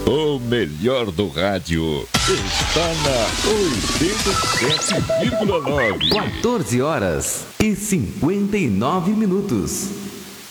O melhor do rádio está na 87,9. 14 horas e 59 minutos.